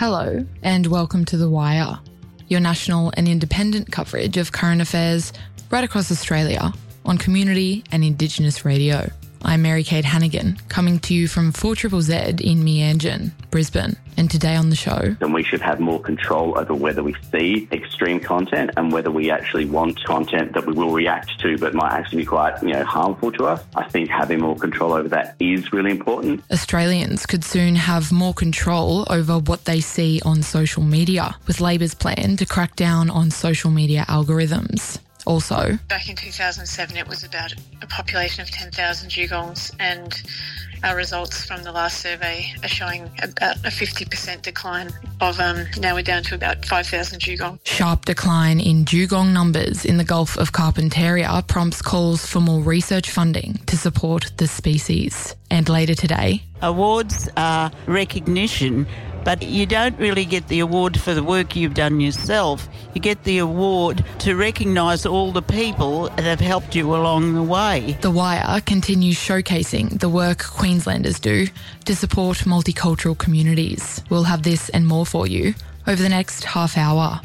Hello and welcome to The Wire, your national and independent coverage of current affairs right across Australia on community and Indigenous radio. I'm Mary-Kate Hannigan, coming to you from 4ZZZ in Meanjin, Brisbane. And today on the show... And we should have more control over whether we see extreme content and whether we actually want content that we will react to but might actually be quite, harmful to us. I think having more control over that is really important. Australians could soon have more control over what they see on social media, with Labor's plan to crack down on social media algorithms. Also, back in 2007, it was about a population of 10,000 dugongs, and our results from the last survey are showing about a 50% decline of now we're down to about 5,000 dugong. Sharp decline in dugong numbers in the Gulf of Carpentaria prompts calls for more research funding to support the species. And later today... Awards are recognition, but you don't really get the award for the work you've done yourself. You get the award to recognise all the people that have helped you along the way. The Wire continues showcasing the work Queenslanders do to support multicultural communities. We'll have this and more for you over the next half hour.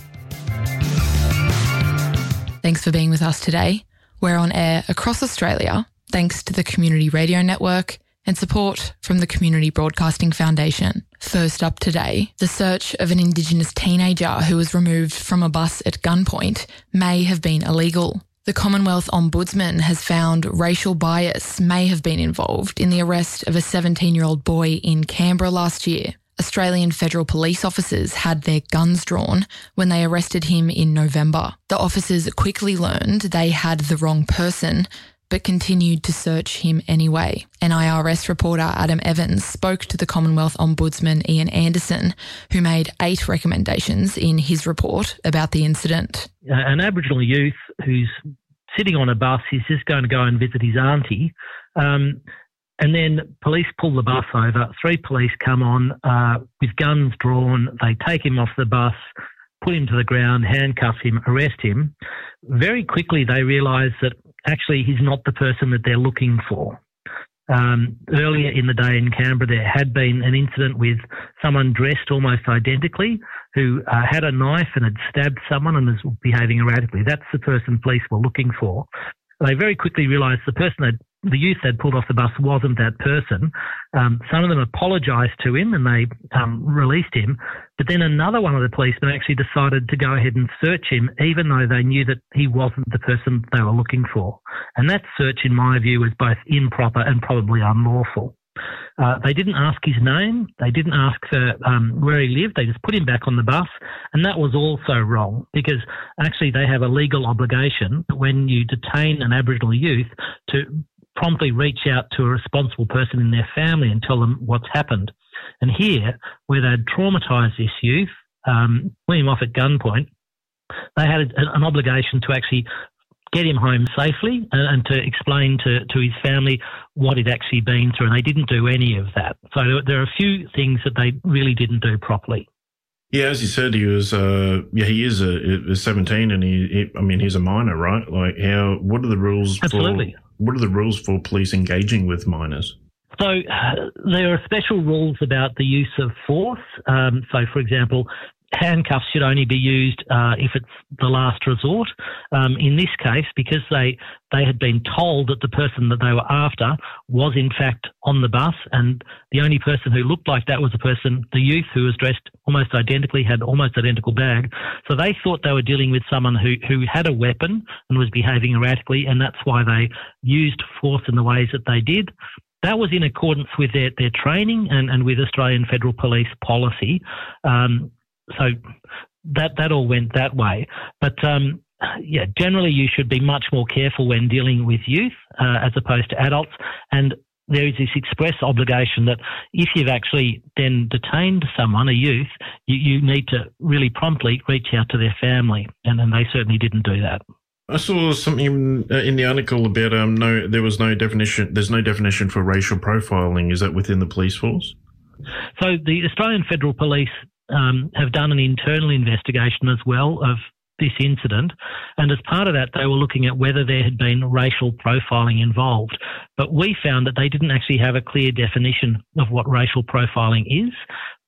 Thanks for being with us today. We're on air across Australia, thanks to the Community Radio Network and support from the Community Broadcasting Foundation. First up today, the search of an Indigenous teenager who was removed from a bus at gunpoint may have been illegal. The Commonwealth Ombudsman has found racial bias may have been involved in the arrest of a 17-year-old boy in Canberra last year. Australian federal police officers had their guns drawn when they arrested him in November. The officers quickly learned they had the wrong person, but continued to search him anyway. NIRS reporter Adam Evans spoke to the Commonwealth Ombudsman Ian Anderson, who made 8 recommendations in his report about the incident. An Aboriginal youth who's sitting on a bus, he's just going to go and visit his auntie, and then police pull the bus over. 3 police come on with guns drawn. They take him off the bus, put him to the ground, handcuff him, arrest him. Very quickly they realise that actually he's not the person that they're looking for. Earlier in the day in Canberra, there had been an incident with someone dressed almost identically who had a knife and had stabbed someone and was behaving erratically. That's the person police were looking for. They very quickly realised the youth they'd pulled off the bus wasn't that person. Some of them apologised to him and they released him. But then another one of the policemen actually decided to go ahead and search him, even though they knew that he wasn't the person they were looking for. And that search, in my view, was both improper and probably unlawful. They didn't ask his name. They didn't ask for where he lived. They just put him back on the bus. And that was also wrong because actually they have a legal obligation when you detain an Aboriginal youth to promptly reach out to a responsible person in their family and tell them what's happened. And here, where they'd traumatised this youth, put him off at gunpoint, they had an obligation to actually get him home safely and to explain to his family what he'd actually been through, and they didn't do any of that. So there are a few things that they really didn't do properly. Yeah, as you said, he is 17 and he's a minor, right? Like what are the rules? Absolutely. What are the rules for police engaging with minors? So there are special rules about the use of force. So, for example, handcuffs should only be used if it's the last resort. In this case, because they had been told that the person that they were after was in fact on the bus, and the only person who looked like that was the youth who was dressed almost identically, had almost identical bag. So they thought they were dealing with someone who had a weapon and was behaving erratically, and that's why they used force in the ways that they did. That was in accordance with their training and with Australian Federal Police policy. So that all went that way. But, generally you should be much more careful when dealing with youth as opposed to adults. And there is this express obligation that if you've actually then detained someone, a youth, you need to really promptly reach out to their family. And they certainly didn't do that. I saw something in the article about there's no definition for racial profiling. Is that within the police force? So the Australian Federal Police have done an internal investigation as well of this incident, and as part of that they were looking at whether there had been racial profiling involved. But we found that they didn't actually have a clear definition of what racial profiling is.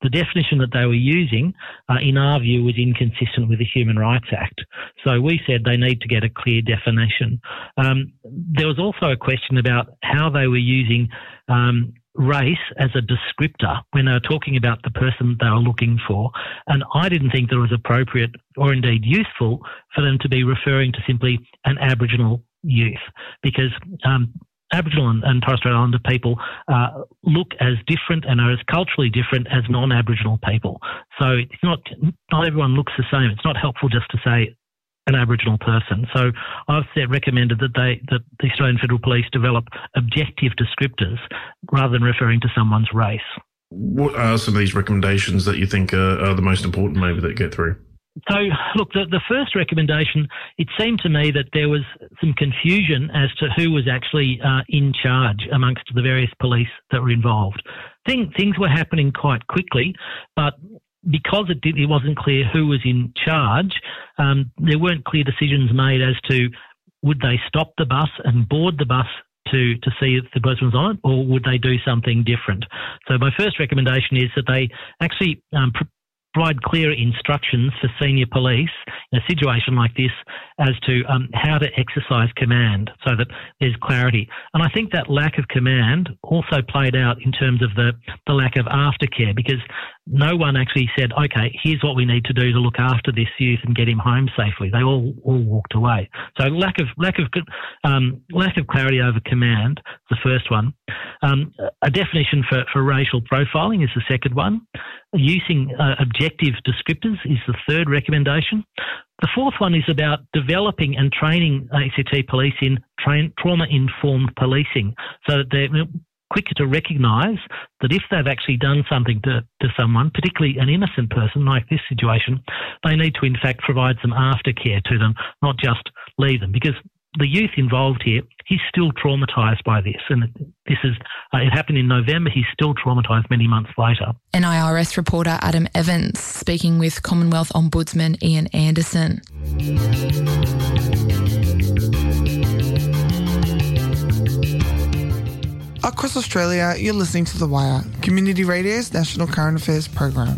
the definition that they were using, in our view, was inconsistent with the Human Rights Act. So we said they need to get a clear definition. There was also a question about how they were using race as a descriptor when they were talking about the person they were looking for. And I didn't think that it was appropriate or indeed useful for them to be referring to simply an Aboriginal youth, because Aboriginal and Torres Strait Islander people look as different and are as culturally different as non-Aboriginal people. So it's not everyone looks the same. It's not helpful just to say an Aboriginal person. So I've recommended that the Australian Federal Police develop objective descriptors rather than referring to someone's race. What are some of these recommendations that you think are the most important maybe that get through? So, look, the first recommendation, it seemed to me that there was some confusion as to who was actually in charge amongst the various police that were involved. Things were happening quite quickly, but because it wasn't clear who was in charge, there weren't clear decisions made as to would they stop the bus and board the bus to see if the person was on it, or would they do something different? So my first recommendation is that they actually provide clear instructions for senior police in a situation like this as to how to exercise command so that there's clarity. And I think that lack of command also played out in terms of the lack of aftercare, because no one actually said, okay, here's what we need to do to look after this youth and get him home safely. They all walked away. So lack of clarity over command is the first one. A definition for racial profiling is the second one. Using objective descriptors is the third recommendation. The fourth one is about developing and training ACT police in trauma-informed policing so that they're quicker to recognise that if they've actually done something to someone, particularly an innocent person like this situation, they need to in fact provide some aftercare to them, not just leave them. Because the youth involved here, he's still traumatised by this. And it happened in November. He's still traumatised many months later. NIRS reporter Adam Evans speaking with Commonwealth Ombudsman Ian Anderson. Across Australia, you're listening to The Wire, Community Radio's national current affairs program.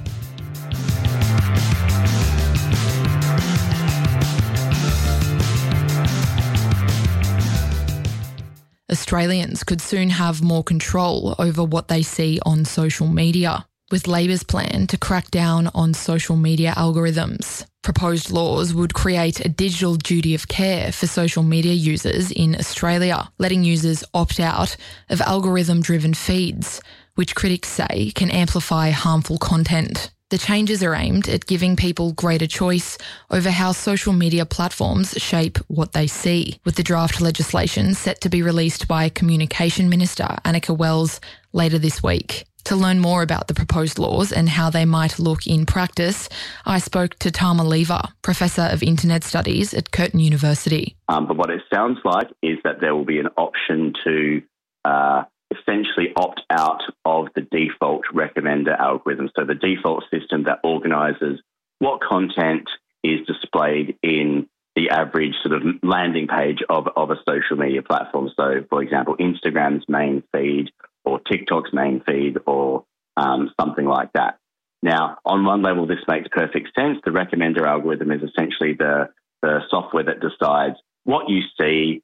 Australians could soon have more control over what they see on social media, with Labor's plan to crack down on social media algorithms. Proposed laws would create a digital duty of care for social media users in Australia, letting users opt out of algorithm-driven feeds, which critics say can amplify harmful content. The changes are aimed at giving people greater choice over how social media platforms shape what they see, with the draft legislation set to be released by Communication Minister Annika Wells later this week. To learn more about the proposed laws and how they might look in practice, I spoke to Tama Lever, Professor of Internet Studies at Curtin University. But what it sounds like is that there will be an option to essentially opt out of the default recommender algorithm. So the default system that organises what content is displayed in the average sort of landing page of a social media platform. So, for example, Instagram's main feed or TikTok's main feed or something like that. Now, on one level, this makes perfect sense. The recommender algorithm is essentially the software that decides what you see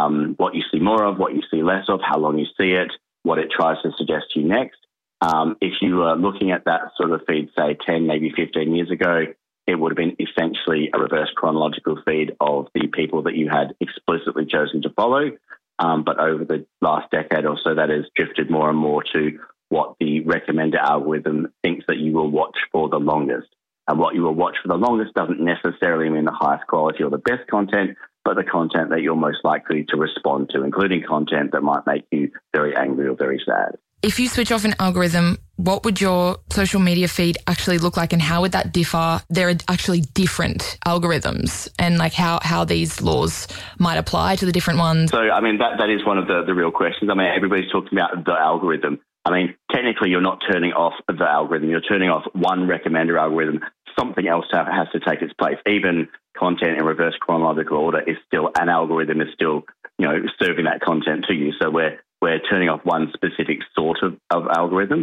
more of, what you see less of, how long you see it, what it tries to suggest to you next. If you are looking at that sort of feed, say 10, maybe 15 years ago, it would have been essentially a reverse chronological feed of the people that you had explicitly chosen to follow. But over the last decade or so, that has drifted more and more to what the recommender algorithm thinks that you will watch for the longest. And what you will watch for the longest doesn't necessarily mean the highest quality or the best content, but the content that you're most likely to respond to, including content that might make you very angry or very sad. If you switch off an algorithm, what would your social media feed actually look like and how would that differ? There are actually different algorithms and like how these laws might apply to the different ones. So, I mean, that is one of the real questions. I mean, everybody's talking about the algorithm. I mean, technically you're not turning off the algorithm. You're turning off one recommender algorithm. Something else has to take its place. Even content in reverse chronological order is still an algorithm, is still, serving that content to you. So we're turning off one specific sort of algorithm.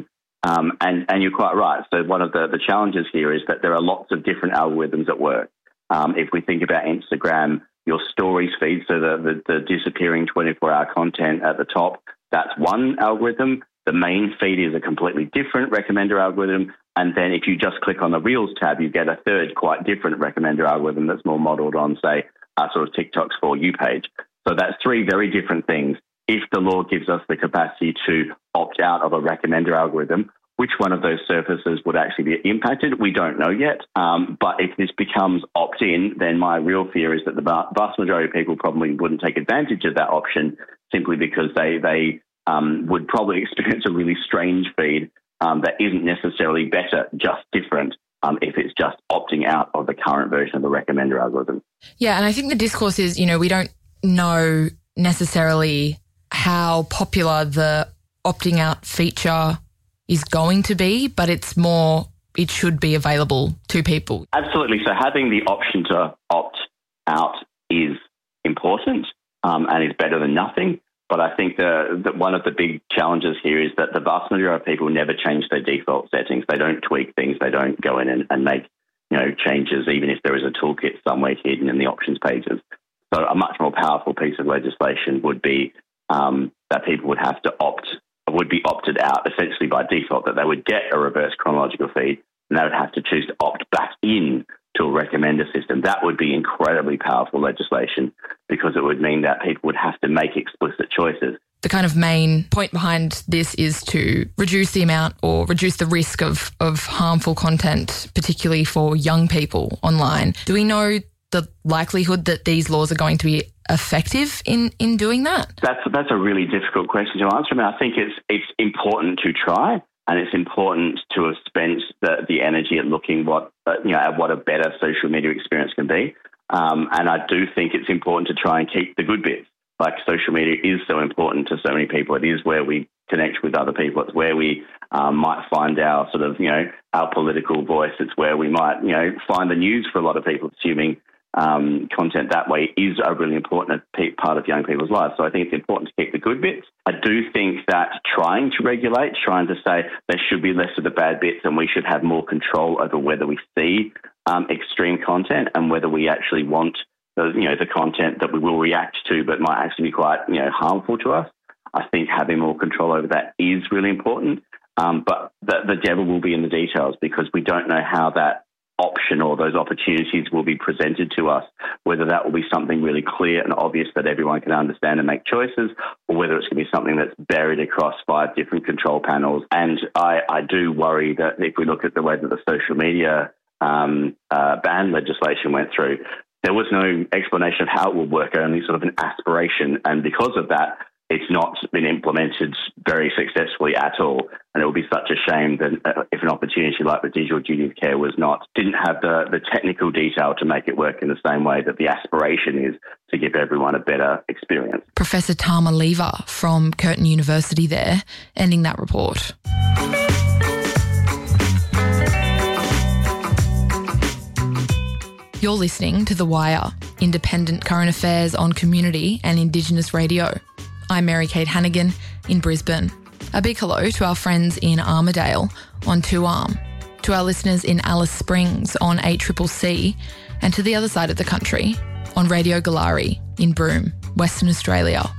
And you're quite right. So one of the challenges here is that there are lots of different algorithms at work. If we think about Instagram, your stories feed, so the disappearing 24-hour content at the top, that's one algorithm. The main feed is a completely different recommender algorithm. And then if you just click on the Reels tab, you get a third quite different recommender algorithm that's more modeled on, say, sort of TikTok's For You page. So that's three very different things. If the law gives us the capacity to opt out of a recommender algorithm, which one of those surfaces would actually be impacted? We don't know yet. But if this becomes opt-in, then my real fear is that the vast majority of people probably wouldn't take advantage of that option simply because they would probably experience a really strange feed that isn't necessarily better, just different, if it's just opting out of the current version of the recommender algorithm. Yeah, and I think the discourse is, we don't know necessarily how popular the opting out feature is going to be, but it's more, it should be available to people. Absolutely. So having the option to opt out is important and is better than nothing. But I think that one of the big challenges here is that the vast majority of people never change their default settings. They don't tweak things. They don't go in and make changes, even if there is a toolkit somewhere hidden in the options pages. So a much more powerful piece of legislation would be that people would have to would be opted out essentially by default, that they would get a reverse chronological feed and they would have to choose to opt back in to a recommender system. That would be incredibly powerful legislation because it would mean that people would have to make explicit choices. The kind of main point behind this is to reduce the amount or reduce the risk of harmful content, particularly for young people online. Do we know the likelihood that these laws are going to be effective in doing that? That's a really difficult question to answer. I mean, I think it's important to try, and it's important to have spent the energy at looking at what a better social media experience can be. And I do think it's important to try and keep the good bits. Like, social media is so important to so many people. It is where we connect with other people. It's where we might find our sort of, our political voice. It's where we might, find the news for a lot of people. Consuming content that way is a really important part of young people's lives. So I think it's important to keep the good bits. I do think that trying to regulate, trying to say there should be less of the bad bits and we should have more control over whether we see extreme content and whether we actually want the content that we will react to but might actually be quite harmful to us. I think having more control over that is really important. But the devil will be in the details because we don't know how that option or those opportunities will be presented to us, whether that will be something really clear and obvious that everyone can understand and make choices, or whether it's going to be something that's buried across 5 different control panels. And I do worry that if we look at the way that the social media ban legislation went through, there was no explanation of how it would work, only sort of an aspiration. And because of that, it's not been implemented very successfully at all. And it would be such a shame that if an opportunity like the digital duty of care didn't have the technical detail to make it work in the same way that the aspiration is to give everyone a better experience. Professor Tama Lever from Curtin University there, ending that report. You're listening to The Wire, independent current affairs on community and Indigenous radio. I'm Mary-Kate Hannigan in Brisbane. A big hello to our friends in Armidale on 2Arm, to our listeners in Alice Springs on 8CCC, and to the other side of the country on Radio Galari in Broome, Western Australia.